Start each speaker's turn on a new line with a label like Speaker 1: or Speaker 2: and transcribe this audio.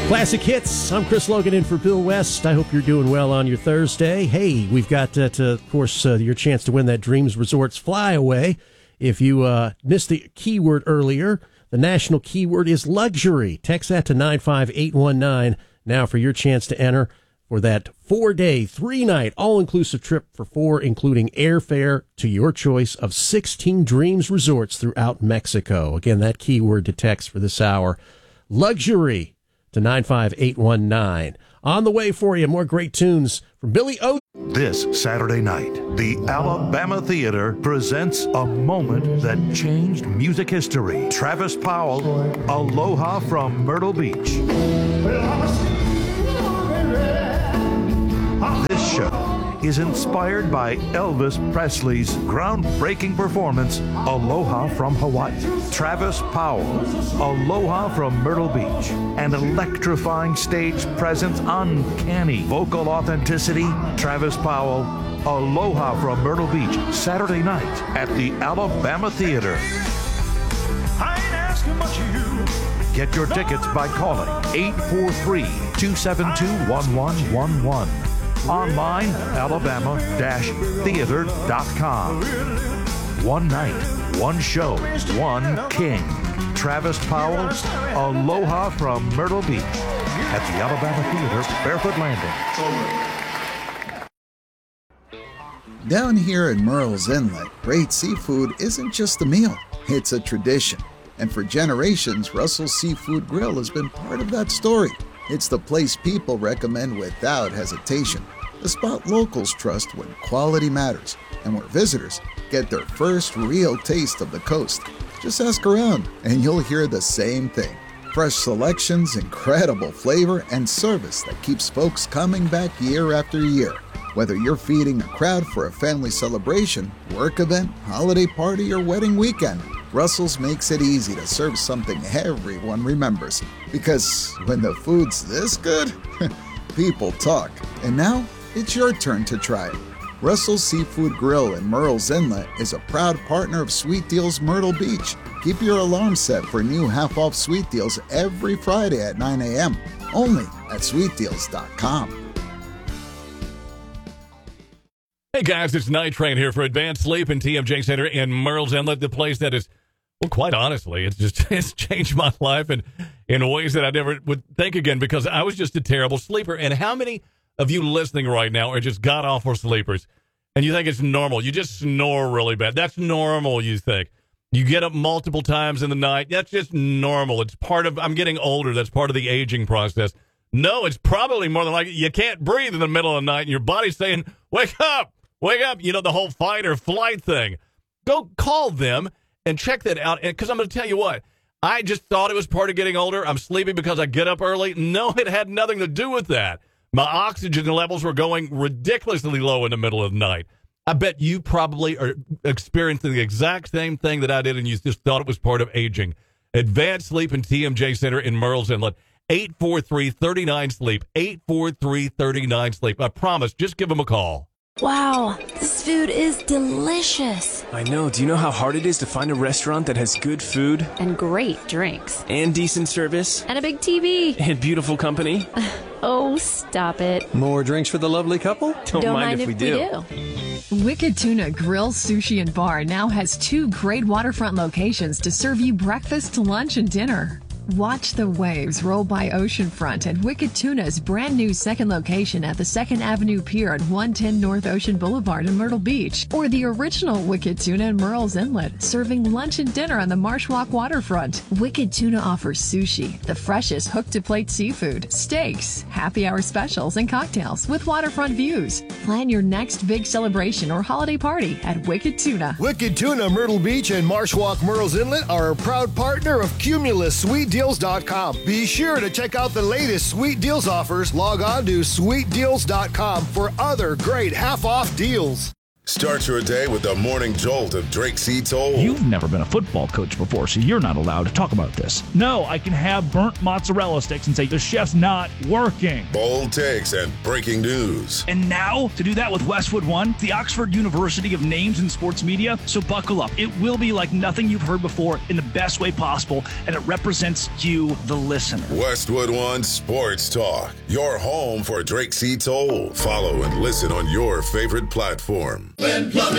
Speaker 1: Classic Hits. I'm Chris Logan in for Bill West. I hope you're doing well on your Thursday. Hey, we've got, of course, your chance to win that Dreams Resorts Flyaway. If you missed the keyword earlier, the national keyword is luxury. Text that to 95819 now for your chance to enter for that 4-day, 3-night, all-inclusive trip for 4, including airfare to your choice of 16 Dreams Resorts throughout Mexico. Again, that keyword to text for this hour, luxury, to 95819. On the way for you, more great tunes from Billy O.
Speaker 2: This Saturday night, the Alabama Theater presents a moment that changed music history. Travis Powell, Aloha from Myrtle Beach. This show is inspired by Elvis Presley's groundbreaking performance, Aloha from Hawaii. Travis Powell, Aloha from Myrtle Beach. An electrifying stage presence, uncanny vocal authenticity. Travis Powell, Aloha from Myrtle Beach, Saturday night at the Alabama Theater. I ain't asking much of you. Get your tickets by calling 843-272-1111. Online, alabama-theater.com. One night, one show, one king. Travis Powell, Aloha from Myrtle Beach at the Alabama Theater, Barefoot Landing.
Speaker 3: Down here in Murrells Inlet, great seafood isn't just a meal, it's a tradition. And for generations, Russell's Seafood Grill has been part of that story. It's the place people recommend without hesitation. The spot locals trust when quality matters, and where visitors get their first real taste of the coast. Just ask around, and you'll hear the same thing. Fresh selections, incredible flavor, and service that keeps folks coming back year after year. Whether you're feeding a crowd for a family celebration, work event, holiday party, or wedding weekend, Russell's makes it easy to serve something everyone remembers. Because when the food's this good, people talk. And now, it's your turn to try it. Russell's Seafood Grill in Murrells Inlet is a proud partner of Sweet Deals Myrtle Beach. Keep your alarm set for new half-off Sweet Deals every Friday at 9 a.m. Only at sweetdeals.com.
Speaker 4: Hey guys, it's Night Train here for Advanced Sleep and TMJ Center in Murrells Inlet, the place that is, well, quite honestly, it's changed my life in ways that I never would think again, because I was just a terrible sleeper. And how many of you listening right now are just god-awful sleepers, and you think it's normal? You just snore really bad. That's normal, you think. You get up multiple times in the night. That's just normal. It's part of, I'm getting older. That's part of the aging process. No, it's probably more than likely you can't breathe in the middle of the night, and your body's saying, wake up, wake up. You know, the whole fight or flight thing. Go call them and check that out, because I'm going to tell you what. I just thought it was part of getting older. I'm sleepy because I get up early. No, it had nothing to do with that. My oxygen levels were going ridiculously low in the middle of the night. I bet you probably are experiencing the exact same thing that I did, and you just thought it was part of aging. Advanced Sleep and TMJ Center in Murrells Inlet, 843-39-SLEEP, 843-39-SLEEP. I promise, just give them a call.
Speaker 5: Wow, this food is delicious.
Speaker 6: I know. Do you know how hard it is to find a restaurant that has good food?
Speaker 5: And great drinks.
Speaker 6: And decent service?
Speaker 5: And a big TV.
Speaker 6: And beautiful company?
Speaker 5: Oh, stop it.
Speaker 7: More drinks for the lovely couple?
Speaker 5: Don't mind if we do.
Speaker 8: Wicked Tuna Grill, Sushi, and Bar now has 2 great waterfront locations to serve you breakfast, lunch, and dinner. Watch the waves roll by oceanfront at Wicked Tuna's brand new second location at the 2nd Avenue Pier at 110 North Ocean Boulevard in Myrtle Beach, or the original Wicked Tuna in Murrells Inlet, serving lunch and dinner on the Marsh Walk waterfront. Wicked Tuna offers sushi, the freshest hook-to-plate seafood, steaks, happy hour specials, and cocktails with waterfront views. Plan your next big celebration or holiday party at Wicked Tuna.
Speaker 9: Wicked Tuna Myrtle Beach and Marsh Walk Murrells Inlet are a proud partner of Cumulus Sweet SweetDeals.com. Be sure to check out the latest Sweet Deals offers. Log on to SweetDeals.com for other great half-off deals.
Speaker 7: Start your day with the morning jolt of Drake C. Toll.
Speaker 10: You've never been a football coach before, so you're not allowed to talk about this. No, I can have burnt mozzarella sticks and say the chef's not working.
Speaker 7: Bold takes and breaking news.
Speaker 10: And now, to do that with Westwood One, the Oxford University of names in sports media. So buckle up. It will be like nothing you've heard before in the best way possible, and it represents you, the listener.
Speaker 7: Westwood One Sports Talk, your home for Drake C. Toll. Follow and listen on your favorite platform.